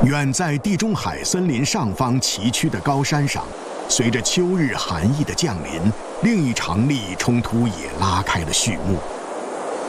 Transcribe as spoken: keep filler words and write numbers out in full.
远在地中海森林上方崎岖的高山上，随着秋日寒意的降临，另一场利益冲突也拉开了序幕。